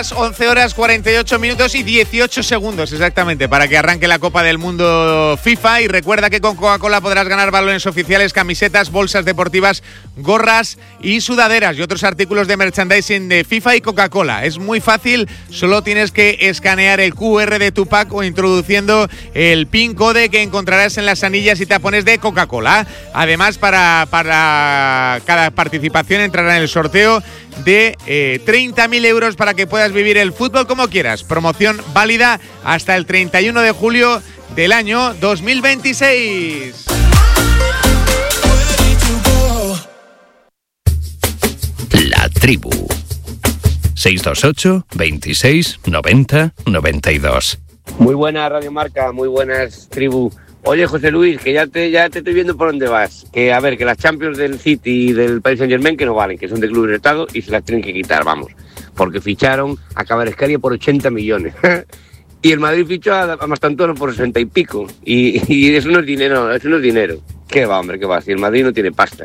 11 horas 48 minutos y 18 segundos exactamente para que arranque la Copa del Mundo FIFA. Y recuerda que con Coca-Cola podrás ganar balones oficiales, camisetas, bolsas deportivas, gorras y sudaderas y otros artículos de merchandising de FIFA y Coca-Cola. Es muy fácil, solo tienes que escanear el QR de tu pack o introduciendo el PIN code que encontrarás en las anillas y tapones de Coca-Cola. Además, para cada participación entrará en el sorteo de 30.000 euros para que puedas vivir el fútbol como quieras. Promoción válida hasta el 31 de julio del año 2026. La Tribu 628 26 90 92. Muy buena Radio Marca, muy buenas, Tribu. Oye, José Luis, que ya te estoy viendo por dónde vas. Que a ver, que las Champions del City y del Paris Saint-Germain que no valen, que son de club de Estado y se las tienen que quitar, vamos. Porque ficharon a Kvaratskhelia por 80 millones. Y el Madrid fichó a Mastantuono por 60 y pico. Y eso no es dinero, eso no es dinero. ¿Qué va, hombre, qué va? Si el Madrid no tiene pasta.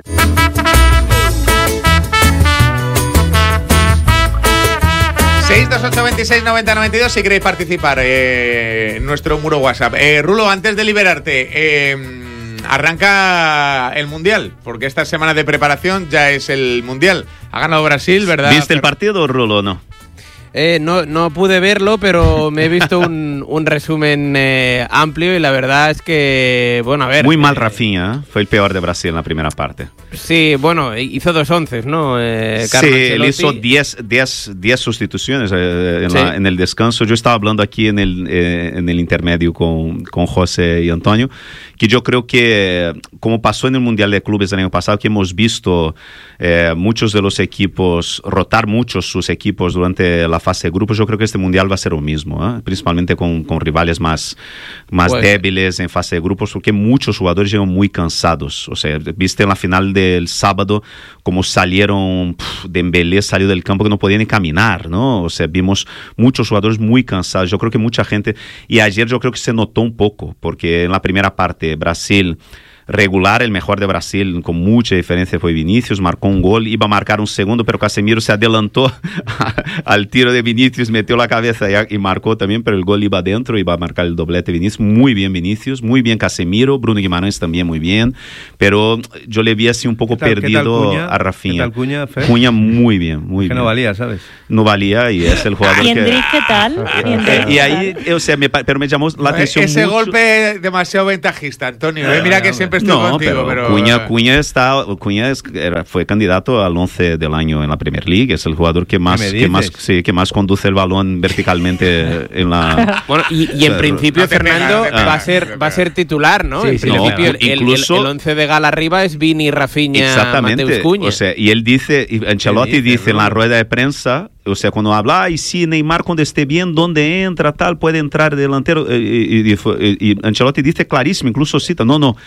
628269092 si queréis participar en nuestro muro WhatsApp. Rulo, antes de liberarte, arranca el Mundial, porque esta semana de preparación ya es el Mundial. Ha ganado Brasil, ¿verdad? ¿Viste el partido, Rulo, o no? No pude verlo, pero me he visto un resumen amplio y la verdad es que, bueno, a ver... Muy mal Rafinha, fue el peor de Brasil en la primera parte. Sí, bueno, hizo 2 onces, ¿no? Sí, él hizo 10 sustituciones en el descanso. Yo estaba hablando aquí en el intermedio con José y Antonio, que yo creo que, como pasó en el Mundial de Clubes del año pasado, que hemos visto muchos de los equipos, rotar muchos sus equipos durante la fase de grupos, yo creo que este Mundial va a ser lo mismo, principalmente con rivales más débiles en fase de grupos, porque muchos jugadores llegan muy cansados. O sea, viste en la final del sábado cómo salieron, Dembélé salió del campo que no podía ni caminar, ¿no? O sea, vimos muchos jugadores muy cansados. Yo creo que mucha gente, y ayer yo creo que se notó un poco, porque en la primera parte Brasil regular, el mejor de Brasil con mucha diferencia fue Vinicius, marcó un gol, iba a marcar un segundo, pero Casemiro se adelantó al tiro de Vinicius, metió la cabeza y marcó también, pero el gol iba adentro, iba a marcar el doblete Vinicius. Muy bien Vinicius, muy bien Casemiro, Bruno Guimarães también muy bien, pero yo le vi así un poco perdido a Rafinha. Cunha muy bien, muy bien. Que no valía, ¿sabes? No valía y es el jugador ¿Y Endrick qué tal? Y ahí, o sea, pero me llamó la atención ese mucho. Golpe demasiado ventajista, Antonio. Mira que siempre estoy contigo, pero Cunha fue candidato al 11 del año en la Premier League. Es el jugador que más conduce el balón verticalmente en la... Bueno, y en principio Fernando va a ser titular, ¿no? Sí, en principio el 11 de gala arriba es Vini, Rafinha, Mateus Cunha. O sea, y él dice, Ancelotti dice en la rueda de prensa, o sea, cuando habla, y si Neymar cuando esté bien, ¿dónde entra? Tal, puede entrar delantero. Y Ancelotti dice clarísimo, incluso cita,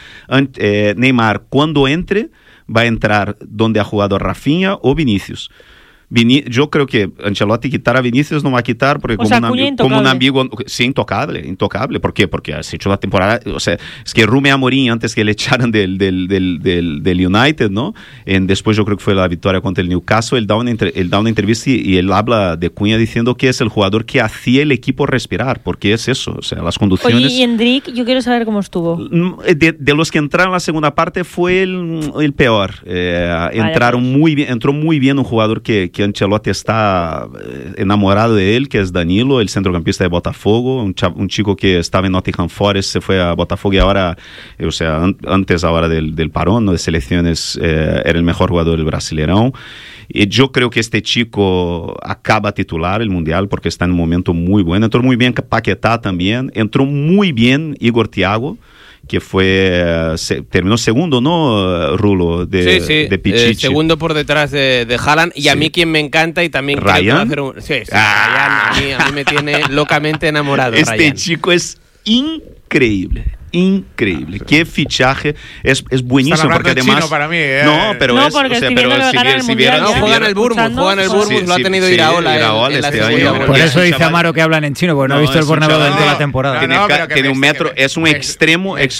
Neymar cuando entre, va a entrar donde ha jugado Rafinha o Vinicius. Yo creo que Ancelotti quitar a Vinicius no va a quitar porque como un amigo, sí, intocable. ¿Por qué? Porque has hecho la temporada, o sea, es que Rubén Amorim antes que le echaran del United, ¿no? Después yo creo que fue la victoria contra el Newcastle, él da una entrevista y él habla de Cunha diciendo que es el jugador que hacía el equipo respirar, porque es eso, o sea, las conducciones. Oye, y Endrick, yo quiero saber cómo estuvo. De los que entraron en la segunda parte fue el peor. Entró muy bien un jugador que Ancelotti está enamorado de él, que es Danilo, el centrocampista de Botafogo, un chico que estaba en Nottingham Forest, se fue a Botafogo y ahora, o sea, antes ahora del parón, ¿no?, de selecciones, era el mejor jugador del Brasileirão. Y yo creo que este chico acaba titular el Mundial porque está en un momento muy bueno. Entró muy bien Paquetá también, entró muy bien Igor Thiago, que terminó segundo, ¿no, Rulo? De Pichichi. Segundo por detrás de Haaland. Y a mí quien me encanta y también Ryan. Ryan, a mí me tiene locamente enamorado. Ryan. Chico es increíble. Qué fichaje, es buenísimo porque además chino para mí, no, pero no, es, porque o sea, pero si vieran juegan el Bournemouth, lo ha tenido Iraola este año. Por eso dice Amaro que hablan en chino, porque no ha visto el Bernabéu de la temporada. Tiene un metro, es un extremo de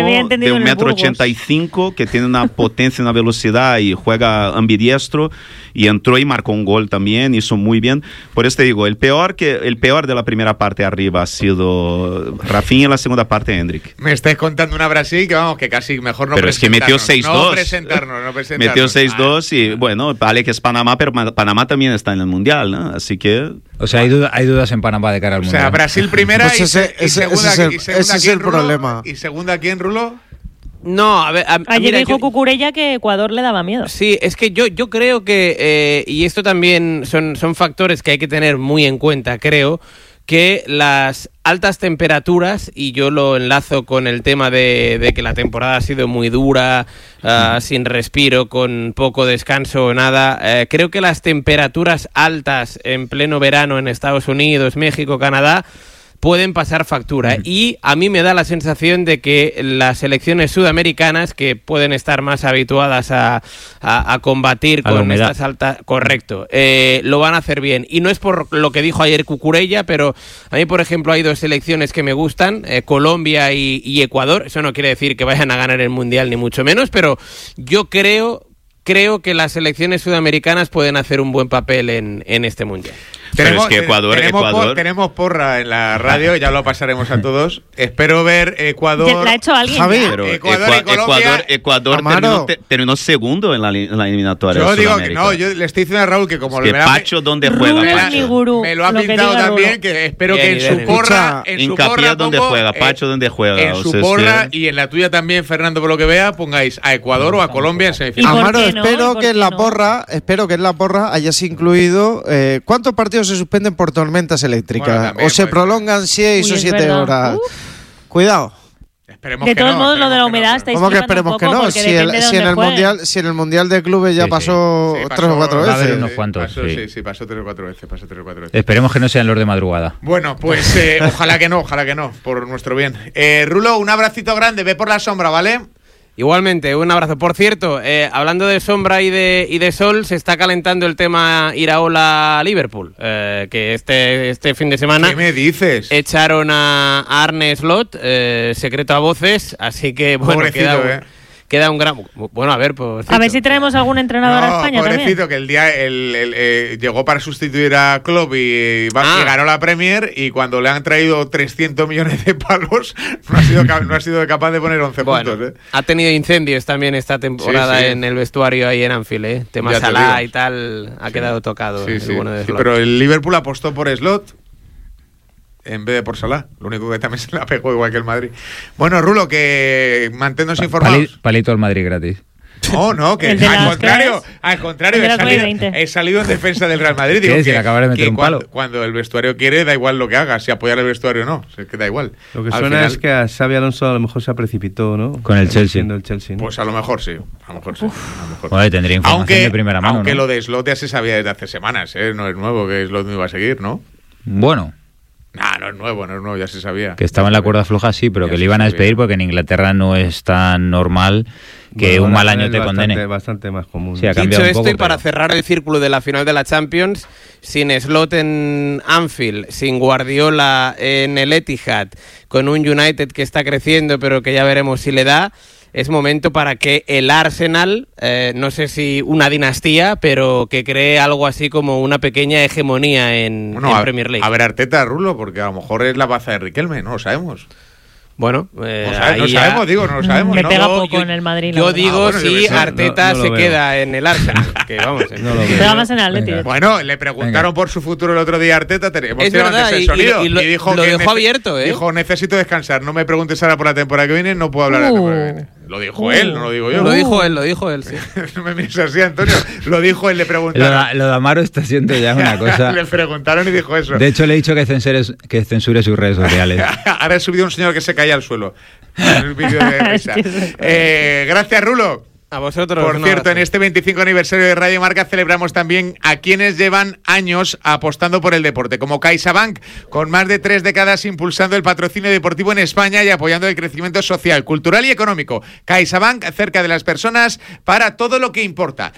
1,85 m, que tiene una potencia, una velocidad y juega ambidiestro. y entró y marcó un gol también, hizo muy bien. Por eso te digo, el peor de la primera parte arriba ha sido Rafinha, y la segunda parte Endrick. Me estáis contando una Brasil que vamos, que casi mejor no pero es que metió 6-2. No presentarnos. Metió 6-2 y bueno, vale que es Panamá, pero Panamá también está en el Mundial, ¿no? Así que... O sea, hay dudas en Panamá de cara al Mundial. O sea, Brasil primera pues y segunda. Ese es el problema. ¿Y segunda quién, Rulo? No, a ver... Ayer dijo Cucurella que Ecuador le daba miedo. Sí, es que yo creo que, y esto también son factores que hay que tener muy en cuenta, creo, que las altas temperaturas, y yo lo enlazo con el tema de que la temporada ha sido muy dura, sin respiro, con poco descanso o nada, creo que las temperaturas altas en pleno verano en Estados Unidos, México, Canadá, pueden pasar factura. Y a mí me da la sensación de que las selecciones sudamericanas, que pueden estar más habituadas a combatir con estas altas... Correcto. Lo van a hacer bien. Y no es por lo que dijo ayer Cucurella, pero a mí, por ejemplo, hay dos selecciones que me gustan, Colombia y Ecuador. Eso no quiere decir que vayan a ganar el Mundial, ni mucho menos, pero yo creo que las selecciones sudamericanas pueden hacer un buen papel en este Mundial. Tenemos porra en la radio, ya lo pasaremos a todos. Espero ver Ecuador. ¿La ha hecho alguien? Javi, pero Ecuador terminó segundo en la eliminatoria. Yo digo que no, yo le estoy diciendo a Raúl que como que Pacho donde juega me lo ha pintado también, que espero que en su porra, hincapié donde juega, Pacho donde juega. En su porra y en la tuya también, Fernando, por lo que vea, pongáis a Ecuador o a Colombia en semifinales. Amaro, espero que en la porra hayas incluido ¿cuántos partidos se suspenden por tormentas eléctricas? También, o se prolongan 6 o 7 horas. Cuidado. Esperemos de que todos no, modos, lo de la que humedad no. estáis ¿Cómo que esperemos que no? Si en el Mundial de Clubes ya pasó 3 o 4 Va a haber veces. unos cuantos. Sí, pasó 3 o 4 veces. Esperemos que no sean los de madrugada. Bueno, pues ojalá que no, por nuestro bien. Rulo, un abracito grande, ve por la sombra, ¿vale? Igualmente, un abrazo. Por cierto, hablando de sombra y de sol, se está calentando el tema Iraola-Liverpool, que este fin de semana... ¿Qué me dices? Echaron a Arne Slot, secreto a voces, así que bueno, queda un gran... Bueno, a ver, a ver si traemos algún entrenador a España pobrecito, también. que el día llegó para sustituir a Klopp y ganó la Premier, y cuando le han traído 300 millones de palos no ha sido capaz de poner 11 puntos. Ha tenido incendios también esta temporada en el vestuario ahí en Anfield. Tema Salah y tal, ha quedado tocado. Pero el Liverpool apostó por Slot en vez de por Salah, lo único que también se la pegó igual que el Madrid. Bueno, Rulo, que manténnos informados. Palito al Madrid gratis. No, que al contrario, he salido en defensa del Real Madrid. Digo que acabar de meter un palo. Cuando el vestuario quiere, da igual lo que haga, si apoyar el vestuario o no, es que da igual. Lo que suena es que a Xabi Alonso a lo mejor se precipitó, ¿no? Con el Chelsea. ¿no? Pues a lo mejor sí. Bueno, tendría información de primera mano. Aunque ¿no? Lo de Slot ya se sabía desde hace semanas, no es nuevo que Slot no iba a seguir, ¿no? Bueno. No es nuevo, ya se sabía. Que estaba en la cuerda floja, sí, pero que le iban a despedir porque en Inglaterra no es tan normal que un mal año te condene. Bastante más común. Sí, ha cambiado dicho un poco, esto, y para cerrar el círculo de la final de la Champions, sin Slot en Anfield, sin Guardiola en el Etihad, con un United que está creciendo pero que ya veremos si le da, es momento para que el Arsenal, no sé si una dinastía, pero que cree algo así como una pequeña hegemonía en Premier League. A ver, Arteta, Rulo, porque a lo mejor es la baza de Riquelme, no lo sabemos. Bueno, no lo sabemos. Le pega poco en el Madrid. Yo digo si Arteta se queda en el Arsenal. Que vamos, pega más en el Atlético. Bueno, le preguntaron por su futuro el otro día a Arteta. Es verdad, y dijo lo dejó abierto. Dijo, necesito descansar, no me preguntes ahora por la temporada que viene, no puedo hablar de la temporada que viene. Lo dijo él, no lo digo yo. Lo dijo él, sí. No me mires así, Antonio. Lo dijo él, le preguntaron. Lo de Amaro está siendo ya una cosa... Le preguntaron y dijo eso. De hecho, le he dicho que censure sus redes sociales. Ahora he subido un señor que se caía al suelo. En el vídeo de risa. Gracias, Rulo. A vosotros. Por cierto, en este 25 aniversario de Radio Marca celebramos también a quienes llevan años apostando por el deporte, como CaixaBank, con más de 3 décadas impulsando el patrocinio deportivo en España y apoyando el crecimiento social, cultural y económico. CaixaBank, cerca de las personas para todo lo que importa.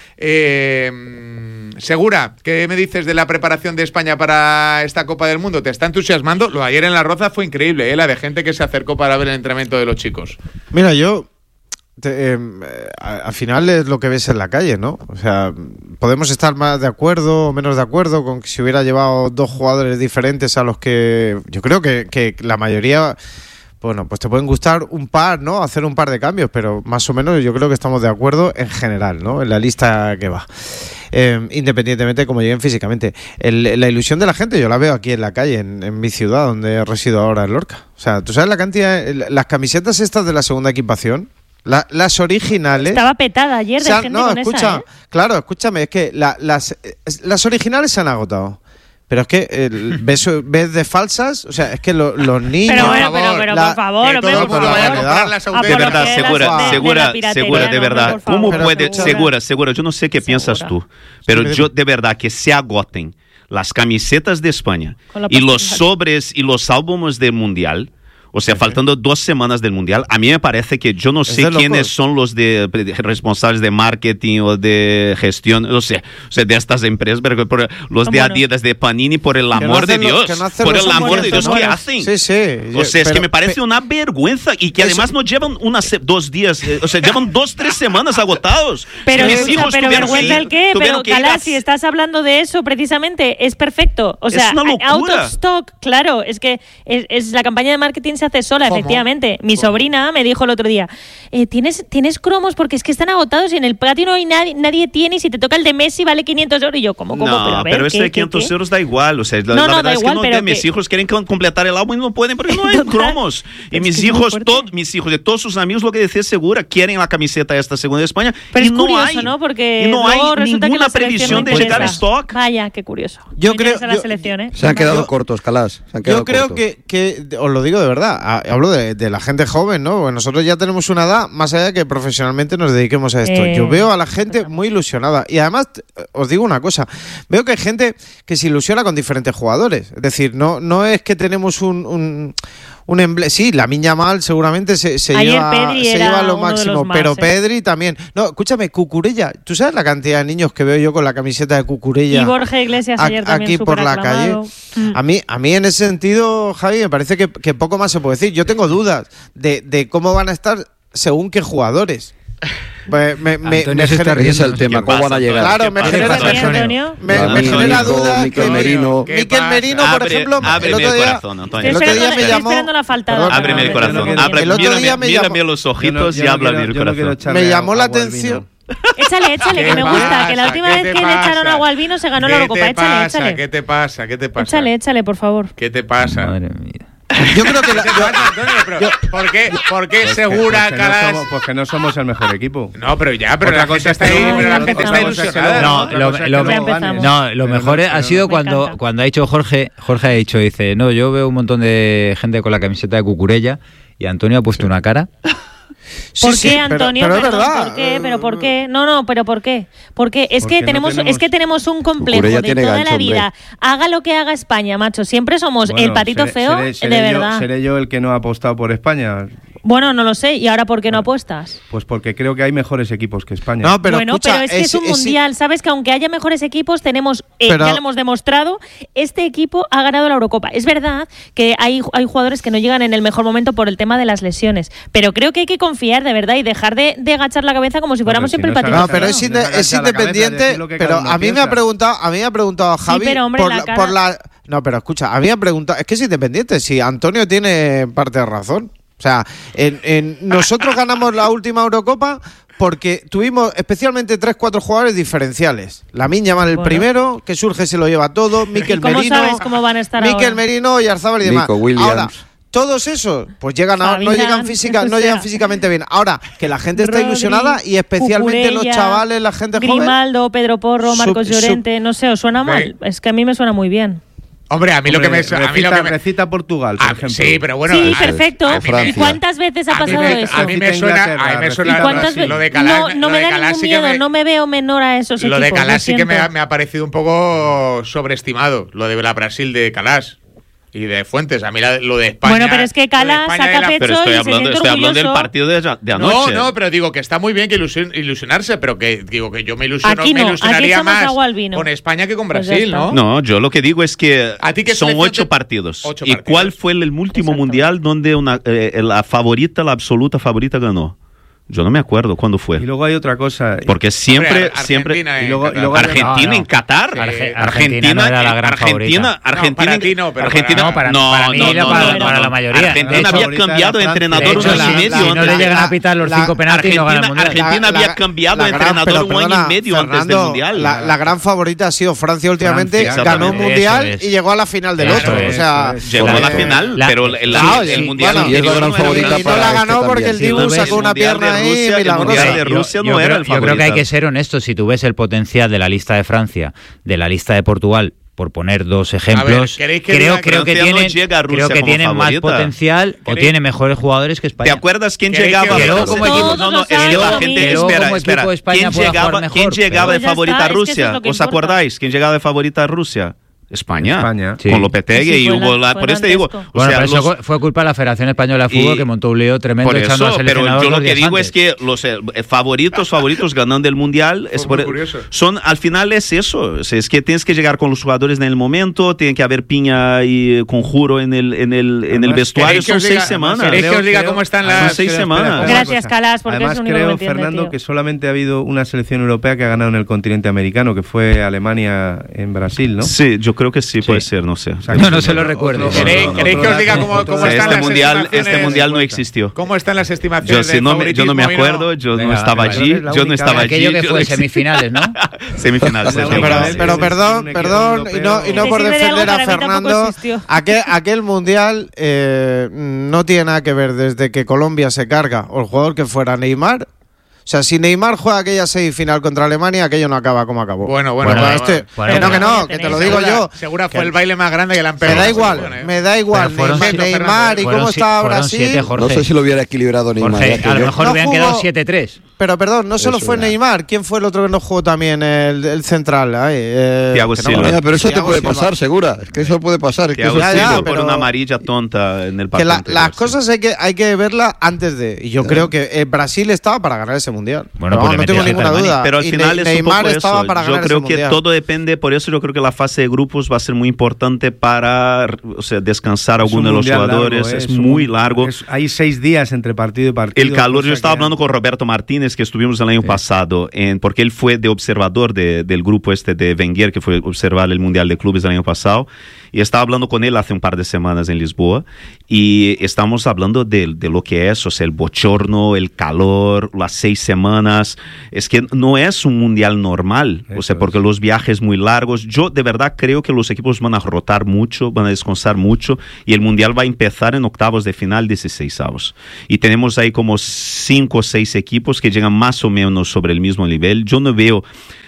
Segura, ¿qué me dices de la preparación de España para esta Copa del Mundo? ¿Te está entusiasmando? Lo de ayer en La Roza fue increíble, la de gente que se acercó para ver el entrenamiento de los chicos. Mira, yo al final es lo que ves en la calle, ¿no? O sea, podemos estar más de acuerdo o menos de acuerdo con que si hubiera llevado 2 jugadores diferentes a los que yo creo que la mayoría, bueno, pues te pueden gustar un par, ¿no? Hacer un par de cambios, pero más o menos yo creo que estamos de acuerdo en general, ¿no? En la lista que va. Independientemente de cómo lleguen físicamente. La ilusión de la gente yo la veo aquí en la calle, en mi ciudad, donde resido ahora, en Lorca. O sea, ¿tú sabes la cantidad? Las camisetas estas de la segunda equipación, las originales... Estaba petada ayer de gente con esa, ¿eh? Claro, escúchame, es que las originales se han agotado. Pero es que ves de falsas, o sea, es que los niños... Pero bueno, pero por favor, todo el mundo vaya a comprar las de verdad, segura, de verdad. ¿Cómo puede? Segura, yo no sé qué piensas tú, pero yo de verdad que se agoten las camisetas de España y los sobres y los álbumes del Mundial. O sea, faltando 2 semanas del Mundial, a mí me parece que yo no sé quiénes son los responsables de marketing o de gestión, o sea de estas empresas, pero los de Adidas, de Panini, por el amor de Dios, por el amor de Dios, ¿qué hacen? Sí. O sea, es que me parece una vergüenza y que además no llevan 2 días, o sea, llevan 2-3 semanas agotados. Pero vergüenza el qué, pero Calas, si estás hablando de eso precisamente, es perfecto. O sea, out of stock, claro, es que es la campaña de marketing se hace sola, ¿cómo? Efectivamente. Mi sobrina me dijo el otro día, ¿tienes cromos? Porque es que están agotados y en el platino nadie tiene, y si te toca el de Messi vale 500 euros. Y yo, ¿cómo? No, pero ese de 500 euros da igual. O sea, la verdad es que mis hijos quieren completar el álbum y no pueden porque no hay cromos. Y mis hijos de todos sus amigos, lo que decía Segura, quieren la camiseta esta segunda de España. Pero y es no curioso, hay, ¿no? Porque y no hay resulta ninguna que previsión de llegar a stock. Vaya, qué curioso. Yo creo la selección, ¿eh? Se han quedado cortos, Calas. Yo creo que os lo digo de verdad, hablo de la gente joven, ¿no? Porque nosotros ya tenemos una edad, más allá de que profesionalmente nos dediquemos a esto. Yo veo a la gente muy ilusionada. Y además, os digo una cosa, veo que hay gente que se ilusiona con diferentes jugadores. Es decir, no es que tenemos un emblema. Sí, Lamine Yamal seguramente se lleva lo máximo, pero Pedri también. No, escúchame, Cucurella. ¿Tú sabes la cantidad de niños que veo yo con la camiseta de Cucurella? Y Borja Iglesias ayer también aquí por la calle. A mí en ese sentido, Javi, me parece que poco más se puede decir. Yo tengo dudas de cómo van a estar según qué jugadores. Antonio se está riendo el tema, ¿cómo van a llegar? Claro, me genera dudas. Mikel Merino, por ejemplo, el otro día me llamó. Ábreme el corazón. Mírame los ojitos y háblame el corazón. Me llamó la atención. Échale, que me gusta. Que la última vez que le echaron agua al vino se ganó la Eurocopa. Échale. ¿Qué te pasa? Échale, por favor. ¿Qué te pasa? Madre mía. Yo creo que ¿Por qué Segura, Calas? Porque no somos el mejor equipo. No, pero la gente está ahí, pero la gente está ilusionada. Lo mejor ha sido cuando ha dicho Jorge ha dicho, dice, no, yo veo un montón de gente con la camiseta de Cucurella y Antonio ha puesto una cara. ¿Por qué, Antonio? Pero es verdad. ¿Por qué? ¿Pero por qué? No, pero ¿por qué? Porque es que tenemos un complejo de toda la vida. Haga lo que haga España, macho. Siempre somos el patito feo, de verdad. ¿Seré yo el que no ha apostado por España? Bueno, no lo sé. ¿Y ahora por qué no apuestas? Pues porque creo que hay mejores equipos que España. No, pero bueno, escucha, pero es que es un mundial. Sabes que aunque haya mejores equipos, tenemos, ya lo hemos demostrado, este equipo ha ganado la Eurocopa. Es verdad que hay jugadores que no llegan en el mejor momento por el tema de las lesiones, pero creo que hay que confiar de verdad y dejar de agachar la cabeza como si fuéramos siempre el patito. No, pero es independiente. Pero a mí me ha preguntado Javi, sí, pero hombre, no, pero escucha, a mí me ha preguntado, es que es independiente. Si Antonio tiene parte de razón. O sea, nosotros ganamos la última Eurocopa porque tuvimos especialmente 3-4 jugadores diferenciales. Lamine Yamal el primero, que surge se lo lleva todo, Mikel Merino. ¿Cómo sabes cómo van a estar Mikel Merino y Arzabal y demás. Ahora, todos esos, pues no llegan físicamente bien. Ahora, que la gente está ilusionada y especialmente los chavales, la gente joven. Grimaldo, Pedro Porro, Marcos Llorente, no sé, ¿os suena mal? Es que a mí me suena muy bien. Hombre, a mí lo que me recita Portugal, por ejemplo. Sí, pero bueno. Sí, perfecto. ¿Y cuántas veces ha pasado eso? A mí me suena lo de Calas. No me da ningún miedo, no me veo menor a esos equipos. Lo de Calas sí que me ha parecido un poco sobreestimado, lo de la Brasil de Calas. Y de Fuentes, a mí lo de España. Bueno, pero es que Calas saca pecho pero estoy hablando del partido de anoche. No, pero digo que está muy bien que ilusionarse, pero que digo que yo me ilusionaría más con España que con Brasil, ¿no? No, yo lo que digo es que son 8 partidos. ¿Y cuál fue el último mundial donde la absoluta favorita ganó? Yo no me acuerdo cuándo fue. Y luego hay otra cosa. Porque siempre... Argentina y luego Argentina en Qatar. Argentina no era la gran favorita. Argentina, para la mayoría. Argentina había cambiado de entrenador un año y medio. Si no le llegan a pitar los 5 penaltis, no gana el Mundial. Argentina había cambiado de entrenador un año y medio antes del Mundial. La gran favorita ha sido Francia últimamente. Ganó un Mundial y llegó a la final del otro. O sea, llegó a la final, pero el Mundial anterior no la ganó porque el Dibu sacó una pierna ahí milagrosa. De Rusia no era el favorito. Yo creo que hay que ser honestos. Si tú ves el potencial de la lista de Francia, de la lista de Portugal, por poner dos ejemplos, creo que tienen más potencial o tienen mejores jugadores que España. ¿Te acuerdas quién llegaba? ¿Quién llegaba de favorita a Rusia? ¿Os acordáis? ¿Quién llegaba de favorita a Rusia? España. Con Lopetegui y hubo por eso te digo, eso fue culpa de la Federación Española de Fútbol, que montó un lío tremendo. Por eso, pero yo lo que digo es que los favoritos ganando el Mundial son, al final es eso, es que tienes que llegar con los jugadores en el momento, tiene que haber piña y conjuro en el vestuario. Son 6 semanas. ¿Queréis que os diga cómo están las 6 semanas? Gracias, Calas, porque además es un creo, Fernando, que solamente ha habido una selección europea que ha ganado en el continente americano, que fue Alemania en Brasil, ¿no? Sí, yo creo que sí, puede ser, no sé. O sea, no se lo recuerdo. ¿Queréis que os diga cómo están las estimaciones? Este mundial no existió. ¿Cómo están las estimaciones? Yo no me acuerdo, yo no estaba allí. Aquello que fue semifinales, ¿no? Semifinales. Pero perdón, y no por defender a Fernando, aquel mundial no tiene nada que ver desde que Colombia se carga o el jugador que fuera Neymar. O sea, si Neymar juega aquella semifinal contra Alemania, aquello no acaba como acabó. Bueno, que te lo digo yo. Seguro fue el baile más grande que le han pegado. Me da igual. Neymar y cómo estaba Brasil. No sé si lo hubiera equilibrado Neymar. A lo mejor hubieran quedado 7-3. Pero perdón, no solo fue Neymar. ¿Quién fue el otro que no jugó también? El central. Thiago Silva. Pero eso te puede pasar, segura. Es que eso puede pasar. Thiago Silva por una amarilla tonta en el partido. Las cosas hay que verlas antes de. Y yo creo que Brasil estaba para ganar ese mundial. Bueno, no tengo ninguna duda. Pero al final es un poco eso. Yo creo que todo depende, por eso yo creo que la fase de grupos va a ser muy importante para descansar a alguno de los jugadores. Es muy largo. Hay 6 días entre partido y partido. El calor, yo estaba hablando con Roberto Martínez, que estuvimos el año pasado, porque él fue de observador del grupo de Wenger, que fue observar el Mundial de Clubes del año pasado, y estaba hablando con él hace un par de semanas en Lisboa, y estamos hablando de lo que es, el bochorno, el calor, las 6 semanas. Es que no es un mundial normal, porque los viajes muy largos. Yo de verdad creo que los equipos van a rotar mucho, van a descansar mucho, y el mundial va a empezar en octavos de final, 16avos. Y tenemos ahí como 5 o 6 equipos que llegan más o menos sobre el mismo nivel. Yo no veo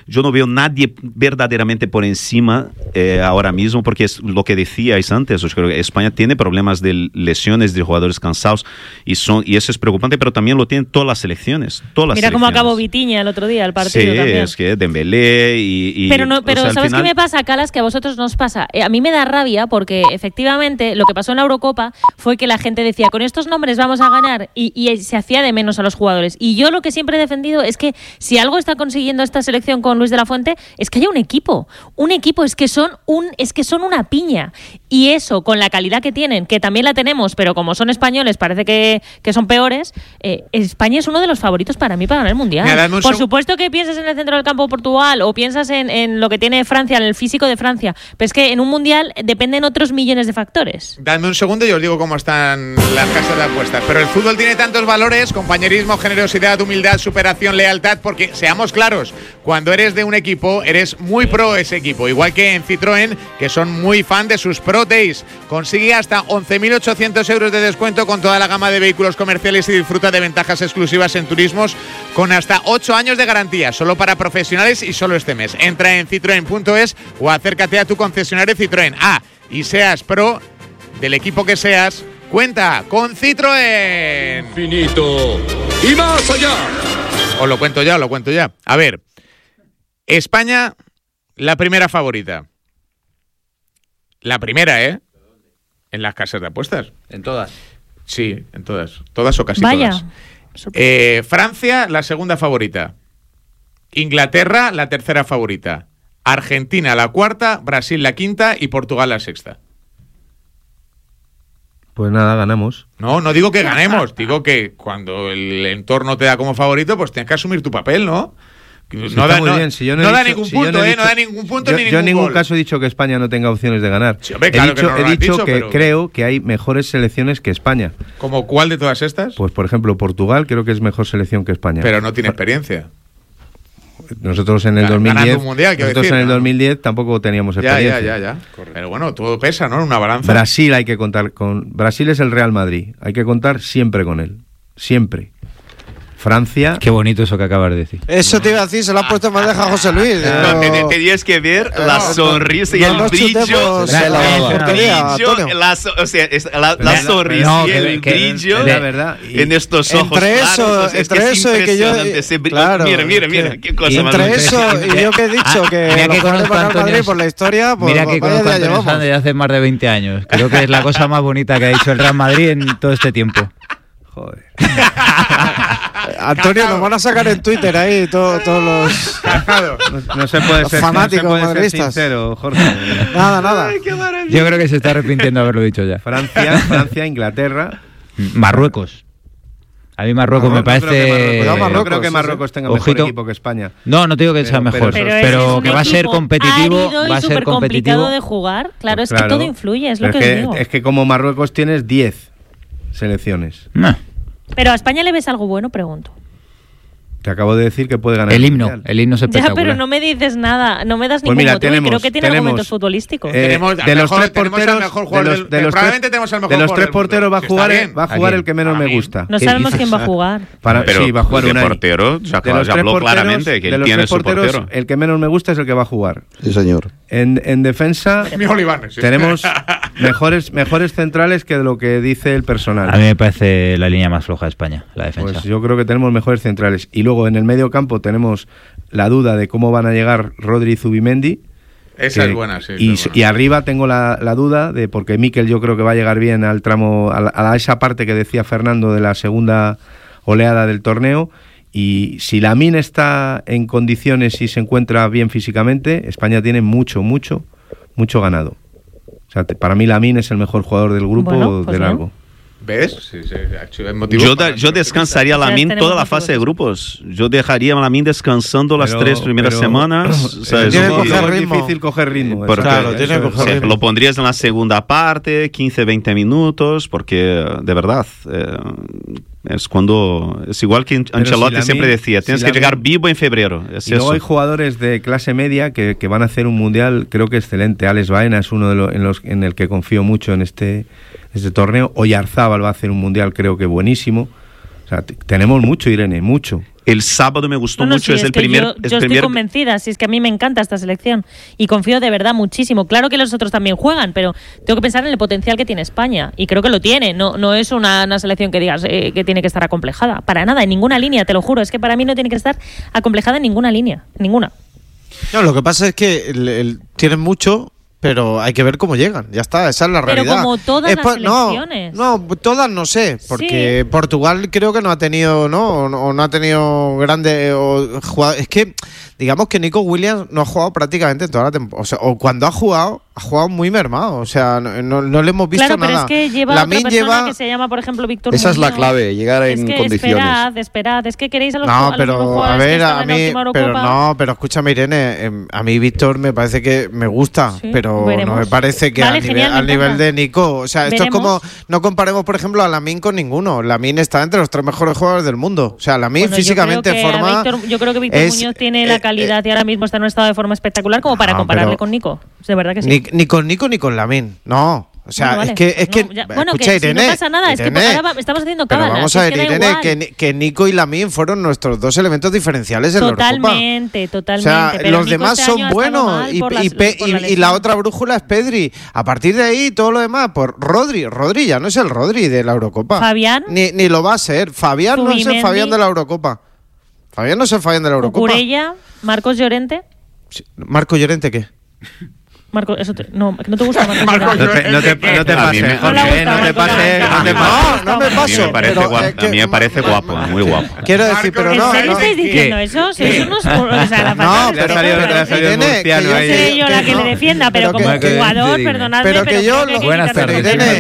nadie verdaderamente por encima ahora mismo, porque es lo que decíais antes. Yo creo que España tiene problemas de lesiones, de jugadores cansados, y eso es preocupante, pero también lo tienen todas las selecciones. Mira cómo acabó Vitinha el otro día, el partido. Sí, también. Es que Dembélé y pero ¿sabes qué me pasa, Calas? Que a vosotros no os pasa. A mí me da rabia porque efectivamente lo que pasó en la Eurocopa fue que la gente decía, con estos nombres vamos a ganar, y se hacía de menos a los jugadores. Y yo lo que siempre he defendido es que si algo está consiguiendo esta selección con Luis de la Fuente, es que haya un equipo, es que son una piña, y eso con la calidad que tienen, que también la tenemos, pero como son españoles parece que son peores. España es uno de los favoritos para mí para ganar el Mundial. Por supuesto que piensas en el centro del campo Portugal o piensas en lo que tiene Francia, en el físico de Francia, pero es que en un Mundial dependen otros millones de factores. Dadme un segundo y os digo cómo están las casas de apuestas. Pero el fútbol tiene tantos valores: compañerismo, generosidad, humildad, superación, lealtad, porque seamos claros, cuando eres de un equipo, eres muy pro ese equipo. Igual que en Citroën, que son muy fan de sus Pro Days. Consigue hasta 11.800 euros de descuento con toda la gama de vehículos comerciales y disfruta de ventajas exclusivas en turismos con hasta 8 años de garantía, solo para profesionales y solo este mes. Entra en citroen.es o acércate a tu concesionario Citroën. Y seas pro del equipo que seas, cuenta con Citroën. Infinito y más allá. Os lo cuento ya. A ver, España, la primera favorita. La primera, En las casas de apuestas. ¿En todas? Sí, en todas. Todas o casi Vaya. todas. Francia, la segunda favorita. Inglaterra, la tercera favorita. Argentina, la cuarta. Brasil, la quinta. Y Portugal, la sexta. Pues nada, ganamos. No digo que ganemos, digo que cuando el entorno te da como favorito, pues tienes que asumir tu papel, ¿no? No da ningún punto ni ningún Yo en ningún gol. caso he dicho que España no tenga opciones de ganar. Sí, hombre, claro he dicho que pero... creo que hay mejores selecciones que España. ¿Como cuál de todas estas? Pues por ejemplo, Portugal creo que es mejor selección que España. Pero no tiene experiencia. Nosotros en el 2010, mundial, nosotros en el 2010 tampoco teníamos experiencia. Ya. Pero bueno, todo pesa, ¿no? En una balanza. Brasil hay que contar con. Brasil es el Real Madrid. Hay que contar siempre con él. Siempre. Francia. Qué bonito eso que acabas de decir. Eso te iba a decir, se lo ha puesto en bandeja a José Luis. Tenías que ver la sonrisa y el brillo. La sonrisa y el brillo. La verdad. En estos ojos. Entre eso y que yo. Claro, mira, qué cosa más. Entre eso y yo que he dicho que que conozco a Madrid por la historia. Pues, mira que conozco a Antonio Sanz desde hace más de 20 años. Creo que es la cosa más bonita que ha dicho el Real Madrid en todo este tiempo. Joder. Antonio, nos van a sacar en Twitter ahí todos los no se puede ser fanáticos madridistas. Sincero, Jorge. Nada. Ay, yo creo que se está arrepintiendo de haberlo dicho ya. Francia, Inglaterra, Marruecos. A mí Marruecos me parece... No creo que Marruecos tenga mejor equipo que España. No te digo que sea mejor, pero que va a ser competitivo. Va a ser competitivo de jugar. Claro, pues es que todo influye, es lo que digo. Es que como Marruecos tienes 10 selecciones. Pero a España le ves algo bueno, pregunto. Te acabo de decir que puede ganar el himno es espectacular. Ya, pero no me dices nada, no me das pues ningún motivo. Creo que tiene argumentos futbolísticos. De los tres porteros, probablemente tenemos el mejor de los tres porteros va a jugar el que menos me gusta. No sabemos quién va a jugar. Pero sí, va a jugar un portero, se habló claramente que él tiene su portero. El que menos me gusta es el que va a jugar. Sí, señor. En defensa tenemos mejores centrales que lo que dice el personal. A mí me parece la línea más floja de España, la defensa. Pues yo creo que tenemos mejores centrales. Y luego en el medio campo tenemos la duda de cómo van a llegar Rodri y Zubimendi. Esa es buena, sí. Y arriba tengo la duda de, porque Mikel yo creo que va a llegar bien al tramo, a esa parte que decía Fernando de la segunda oleada del torneo. Y si Lamín está en condiciones y se encuentra bien físicamente, España tiene mucho ganado. O sea, para mí Lamín es el mejor jugador del grupo de largo. ¿Ves? Sí, yo descansaría a Lamín toda la fase de grupos. Yo dejaría a Lamín descansando las 3 primeras semanas. Es difícil coger ritmo. Lo pondrías en la segunda parte, 15-20 minutos, porque de verdad es igual que Ancelotti siempre decía, tienes que llegar vivo en febrero. Y luego hay jugadores de clase media que van a hacer un mundial, creo que excelente. Alex Baena es uno en el que confío mucho en este torneo. Oyarzábal va a hacer un mundial, creo que buenísimo. O sea, tenemos mucho, Irene, mucho. El sábado me gustó mucho, es el primer... Yo estoy convencida, si es que a mí me encanta esta selección y confío de verdad muchísimo. Claro que los otros también juegan, pero tengo que pensar en el potencial que tiene España y creo que lo tiene. No es una selección que digas que tiene que estar acomplejada. Para nada, en ninguna línea, te lo juro. Es que para mí no tiene que estar acomplejada en ninguna línea, ninguna. No, lo que pasa es que tienen mucho... Pero hay que ver cómo llegan, ya está, esa es la realidad. Pero como todas las selecciones. No, todas no sé, porque sí. Portugal creo que no ha tenido grandes jugadores. Es que, digamos que Nico Williams no ha jugado prácticamente toda la temporada. O sea, o cuando ha jugado muy mermado. O sea, no le hemos visto nada. Claro, pero es que lleva otra persona que se llama, por ejemplo, Víctor Muñoz. Esa es la clave, llegar en condiciones. Esperad. Es que queréis a los jugadores pero escúchame, Irene, a mí Víctor me parece que me gusta, sí, pero veremos. No me parece que al nivel de Nico. O sea, esto es como, no comparemos, por ejemplo, a Lamine con ninguno. Lamine está entre los 3 mejores jugadores del mundo. O sea, Lamine físicamente en forma... yo creo que Víctor Muñoz tiene la calidad y ahora mismo está en un estado de forma espectacular como para compararle con Nico. De verdad que sí. Ni con Nico ni con Lamine. No. O sea, vale. es que bueno, escucha, que Irene, si no pasa nada, Irene, es que ahora estamos haciendo cábalas. Pero vamos a ver, Irene, que Nico y Lamine fueron nuestros 2 elementos diferenciales en la Eurocopa. Totalmente. O sea, pero los demás son buenos y la otra brújula es Pedri. A partir de ahí, todo lo demás, pues Rodri ya no es el Rodri de la Eurocopa. Fabián. Ni lo va a ser. Fabián no es el Fabián de la Eurocopa. Fabián no es el Fabián de la Eurocopa. Cucurella, Marcos Llorente. ¿Marcos Llorente qué? Marco, eso no te gusta Marco Llorente. No te pases, Jorge, no me paso. A mí me parece guapo, muy guapo. Quiero decir, pero no. ¿En serio estáis diciendo eso? No, pero yo seré yo la que le defienda, pero como jugador, perdonadme, pero que yo... Buenas tardes,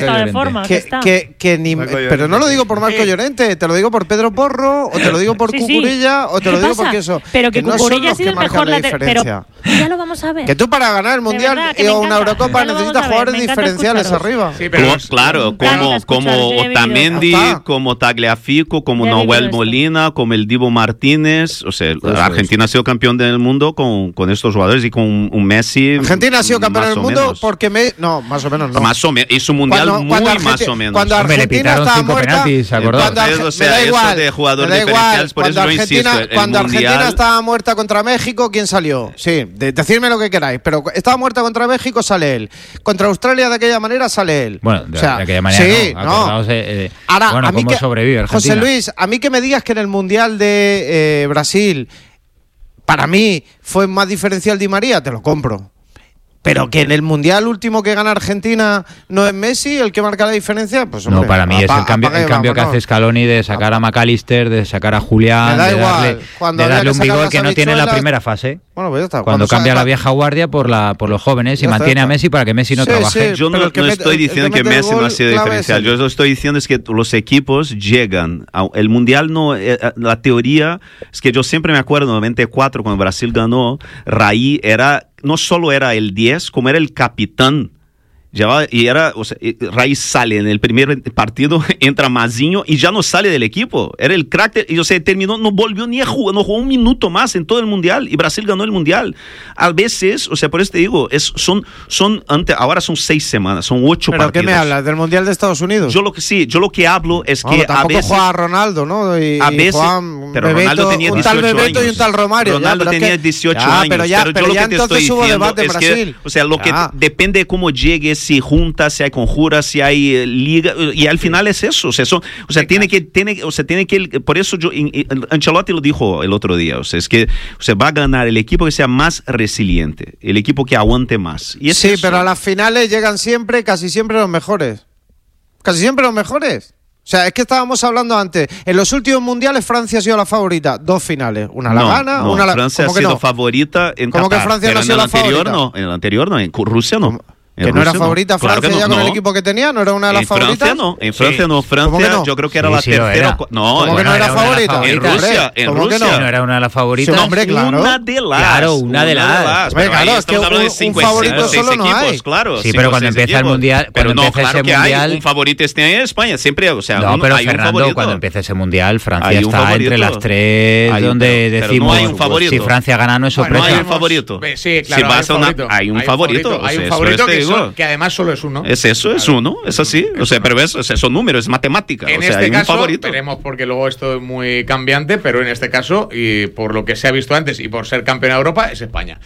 pero no lo digo por Marco Llorente, te lo digo por Pedro Porro, o te lo digo por Cucurella, o te lo digo porque eso. Pero que Cucurella ha sido el mejor lateral. Pero ya lo vamos a ver. Que tú para ganar el Mundial o una Eurocopa necesitas jugadores diferenciales arriba. Sí, pero claro, como Otamendi, como Tagliafico, como Nahuel Molina, como el Dibu Martínez. O sea, Argentina ha sido campeón del mundo con estos jugadores y con un Messi. Argentina ha sido campeón del mundo porque no, más o menos no. Más o menos, hizo un mundial más o menos. Cuando Argentina estaba muerta, me da igual de jugador diferencial, por eso lo insisto. Cuando Argentina estaba muerta contra México, ¿quién salió? Sí, decidme lo que queráis, pero estaba muerta contra México, sale él. Contra Australia de aquella manera sale él. Bueno, de aquella manera sí, no. Ahora, bueno, ¿cómo sobrevive Argentina? José Luis, a mí que me digas que en el Mundial de Brasil, para mí, fue más diferencial Di María, te lo compro. Pero que en el Mundial último que gana Argentina no es Messi el que marca la diferencia, pues hombre, no, para mí es el cambio que hace Scaloni de sacar a McAllister, de sacar a Julián, de darle un vigor que no tiene en la primera fase. Bueno, pues ya está. Cuando cambia la vieja guardia por los jóvenes y mantiene a Messi para que Messi no trabaje. Yo no estoy diciendo que Messi no ha sido diferencial. Yo lo que estoy diciendo es que los equipos llegan. El Mundial no. La teoría es que yo siempre me acuerdo, en 94, cuando Brasil ganó, Raí no solo era el 10, como era el capitán. Raí sale en el primer partido, entra Mazinho y ya no sale del equipo. Era el crack, terminó, no volvió ni a jugar, no jugó un minuto más en todo el Mundial y Brasil ganó el Mundial. A veces, por eso te digo, ahora son 6 semanas, son 8 partidos. ¿Pero qué me hablas? ¿Del Mundial de Estados Unidos? Yo lo que hablo es que a veces... juega Ronaldo, ¿no? Y a veces, pero Ronaldo tenía 18 años. Un tal Bebeto y un tal Romario. Ronaldo tenía 18 años. Pero yo lo que te estoy diciendo es que, lo que depende de cómo llegue, si juntas, si hay conjuras, si hay liga, y al final es eso. Tiene que, por eso Ancelotti lo dijo el otro día, es que va a ganar el equipo que sea más resiliente, el equipo que aguante más. Y sí, pero a las finales llegan casi siempre los mejores. Casi siempre los mejores. O sea, es que estábamos hablando antes. En los últimos mundiales Francia ha sido la favorita. 2 finales. Una la gana, una la... Francia ha sido favorita en Qatar. ¿Cómo que Francia no ha sido la favorita? En el anterior no, en Rusia no. Que no era favorita Francia ya con el equipo que tenía, no era una de las favoritas. En Francia no, Francia yo creo que era la tercera. No, ¿cómo que no era favorita? En Rusia no era una de las favoritas. Hombre, claro. Una de las. Claro, es que un favorito solo no hay. Claro. Sí, pero cuando empieza el mundial, un favorito este año en España siempre, no, pero Fernando, cuando empieza ese mundial, Francia está entre las 3 donde decimos si Francia gana no es sorpresa. No hay un favorito. Sí, claro, hay un favorito. Hay un favorito que además solo es uno. Es uno, es así. Pero son números, es matemática. En este caso, veremos porque luego esto es muy cambiante, pero en este caso, y por lo que se ha visto antes y por ser campeona de Europa, es España.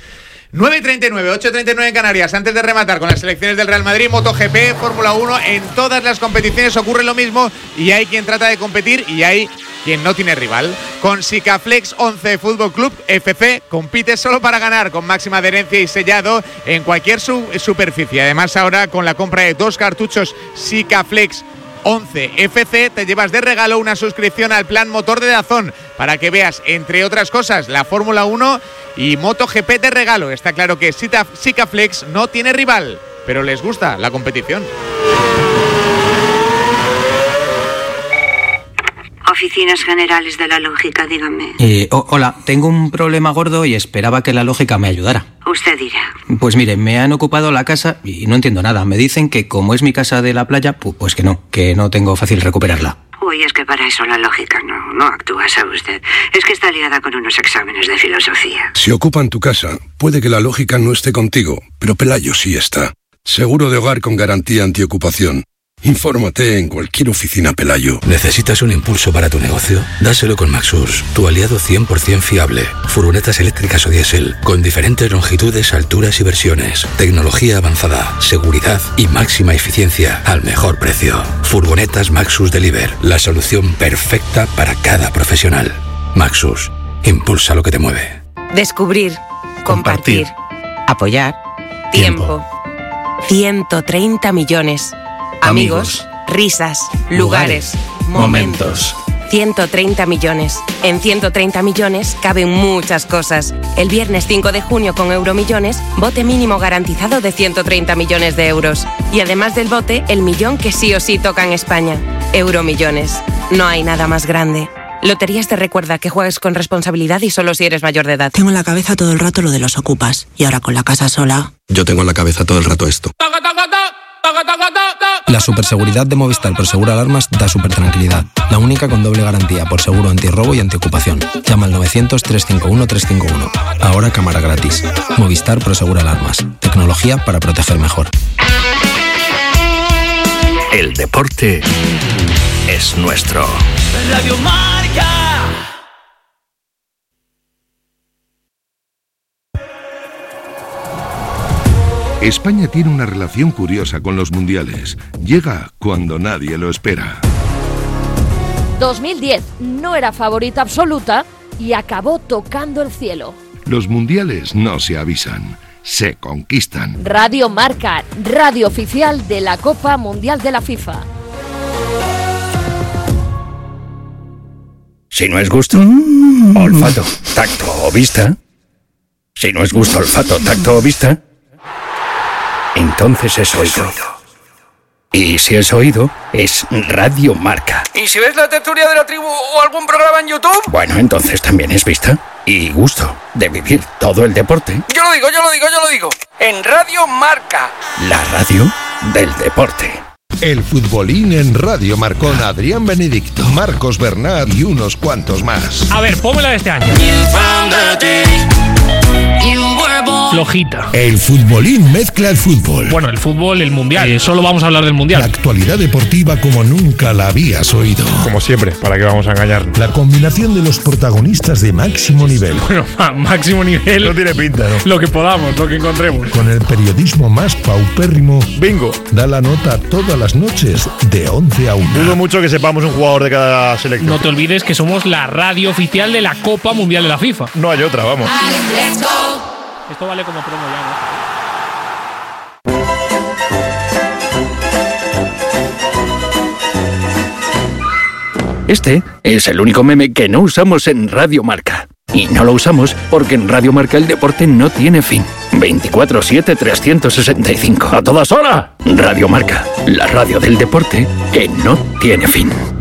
9:39, 8:39 en Canarias. Antes de rematar con las selecciones del Real Madrid, MotoGP, Fórmula 1, en todas las competiciones ocurre lo mismo y hay quien trata de competir y hay quien no tiene rival. Con Sikaflex 11 Fútbol Club FC compite solo para ganar, con máxima adherencia y sellado en cualquier superficie. Además, ahora con la compra de 2 cartuchos Sikaflex 11 FC te llevas de regalo una suscripción al plan motor de DAZN para que veas, entre otras cosas, la Fórmula 1 y MotoGP de regalo. Está claro que Sikaflex no tiene rival, pero les gusta la competición. Oficinas Generales de la Lógica, dígame. Hola, tengo un problema gordo y esperaba que la lógica me ayudara. Usted dirá. Pues mire, me han ocupado la casa y no entiendo nada. Me dicen que como es mi casa de la playa, pues que no tengo fácil recuperarla. Uy, es que para eso la lógica no actúa, ¿sabe usted? Es que está liada con unos exámenes de filosofía. Si ocupan tu casa, puede que la lógica no esté contigo, pero Pelayo sí está. Seguro de hogar con garantía antiocupación. Infórmate en cualquier oficina Pelayo. ¿Necesitas un impulso para tu negocio? Dáselo con Maxus, tu aliado 100% fiable. Furgonetas eléctricas o diésel, con diferentes longitudes, alturas y versiones. Tecnología avanzada, seguridad y máxima eficiencia al mejor precio. Furgonetas Maxus Deliver, la solución perfecta para cada profesional. Maxus, impulsa lo que te mueve. Descubrir, compartir, apoyar. Tiempo. 130 millones. Amigos, risas, lugares, momentos. 130 millones. En 130 millones caben muchas cosas. El viernes 5 de junio con Euromillones, bote mínimo garantizado de 130 millones de euros. Y además del bote, el millón que sí o sí toca en España. Euromillones. No hay nada más grande. Loterías te recuerda que juegues con responsabilidad y solo si eres mayor de edad. Tengo en la cabeza todo el rato lo de los ocupas. Y ahora con la casa sola... Yo tengo en la cabeza todo el rato esto. La superseguridad de Movistar Prosegura Alarmas da super tranquilidad. La única con doble garantía por seguro antirrobo y antiocupación. Llama al 900-351-351. Ahora cámara gratis. Movistar Prosegura Alarmas. Tecnología para proteger mejor. El deporte es nuestro. Radio Marca. España tiene una relación curiosa con los mundiales. Llega cuando nadie lo espera. 2010 no era favorita absoluta y acabó tocando el cielo. Los mundiales no se avisan, se conquistan. Radio Marca, radio oficial de la Copa Mundial de la FIFA. Si no es gusto, olfato, tacto o vista. Si no es gusto, olfato, tacto o vista, entonces es oído. Y si es oído, es Radio Marca. ¿Y si ves la tertulia de la tribu o algún programa en YouTube? Bueno, entonces también es vista y gusto de vivir todo el deporte. Yo lo digo. En Radio Marca. La radio del deporte. El futbolín en Radio Marca con Adrián Benedicto, Marcos Bernat y unos cuantos más. A ver, pónmela de este año. Flojita. El futbolín mezcla el fútbol. Bueno, el fútbol, el mundial. Solo vamos a hablar del mundial. La actualidad deportiva como nunca la habías oído. Como siempre, ¿para qué vamos a engañarnos? La combinación de los protagonistas de máximo nivel. Bueno, máximo nivel. No tiene pinta, ¿no? Lo que podamos, lo que encontremos. Con el periodismo más paupérrimo. Bingo. Da la nota todas las noches de 11 a 1. Dudo mucho que sepamos un jugador de cada selección. No te olvides que somos la radio oficial de la Copa Mundial de la FIFA. No hay otra, vamos. Esto vale como promo ya, ¿no? Este es el único meme que no usamos en Radio Marca. Y no lo usamos porque en Radio Marca el deporte no tiene fin. 24/7, 365. ¡A todas horas! Radio Marca, la radio del deporte que no tiene fin.